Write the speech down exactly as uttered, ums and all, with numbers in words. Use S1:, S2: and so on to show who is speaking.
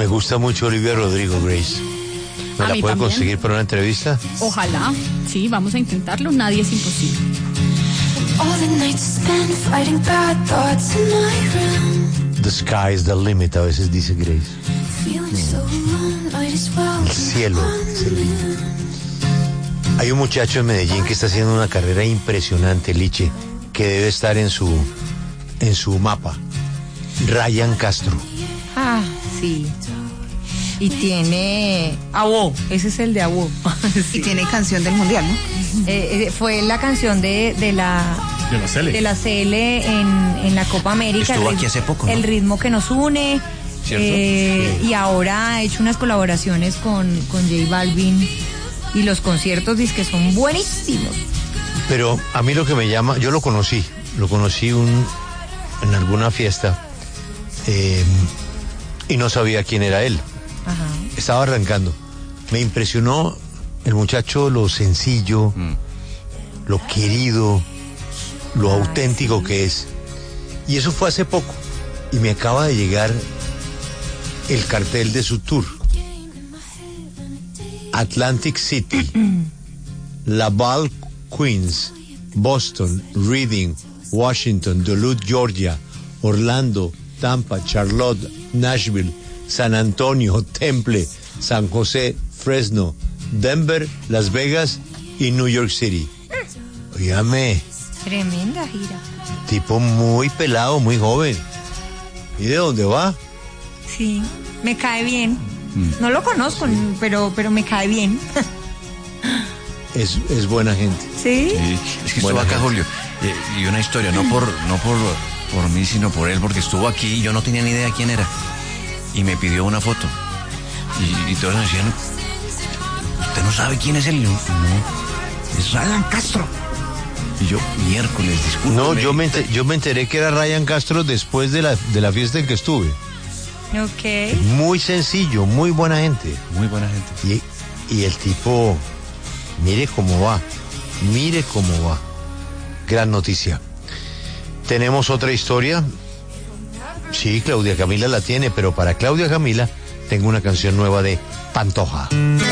S1: Me gusta mucho Olivia Rodrigo, Grace. ¿Me
S2: A
S1: la
S2: mí
S1: puede
S2: también.
S1: conseguir para una entrevista?
S2: Ojalá. Sí, vamos a intentarlo. Nadie es imposible.
S3: All the nights spent fighting bad thoughts in my room.
S1: The sky is the limit, a veces dice Grace.
S3: Feeling so alone, might as well
S1: El
S3: be
S1: cielo es el límite.
S3: honest.
S1: Hay un muchacho en Medellín que está haciendo una carrera impresionante, Liche, que debe estar en su, en su mapa. Ryan Castro.
S4: Ah, sí. Y tiene Abo, ese es el de Abo.
S5: Y tiene canción del mundial, ¿no?
S4: Eh, eh, fue la canción de, de la
S6: De la Cele.
S4: de la C L en, en la Copa América.
S7: Estuvo
S4: el,
S7: aquí hace poco, ¿no?
S4: El ritmo que nos une.
S7: ¿Cierto?
S4: eh,
S1: Sí.
S4: Y ahora ha hecho unas colaboraciones con, con J Balvin. Y los conciertos dice que son buenísimos.
S1: Pero a mí lo que me llama, yo lo conocí, lo conocí un, en alguna fiesta eh, y no sabía quién era él.
S4: Ajá.
S1: Estaba arrancando. Me impresionó el muchacho, lo sencillo,
S7: Mm.
S1: lo querido, lo auténtico que es. Y eso fue hace poco. Y me acaba de llegar el cartel de su tour. Atlantic City, Laval, Queens, Boston, Reading, Washington, Duluth, Georgia, Orlando, Tampa, Charlotte, Nashville, San Antonio, Temple, San José, Fresno, Denver, Las Vegas y New York City. Óigame,
S4: Tremenda gira.
S1: tipo muy pelado, muy joven. ¿Y de dónde va?
S4: Sí, me cae bien. No lo conozco, pero, pero me cae bien.
S1: Es, es buena gente.
S4: Sí.
S7: Sí, es que estuvo
S1: Buena
S7: acá,
S1: gente.
S7: Julio. eh, y una historia, no por, no por, por mí, sino por él, porque estuvo aquí y yo no tenía ni idea quién era. Y me pidió una foto. Y, y todos me decían, ¿usted no sabe quién es él? Y yo, no, es Ryan Castro. Y yo, miércoles, disculpe.
S1: No, yo me, enter- yo me enteré que era Ryan Castro después de la, de la fiesta en que estuve.
S4: Ok.
S1: Muy sencillo, muy buena gente.
S7: Muy buena gente.
S1: Y, y el tipo, mire cómo va, mire cómo va. Gran noticia. Tenemos otra historia. Sí, Claudia Camila la tiene, pero para Claudia Camila tengo una canción nueva de Pantoja.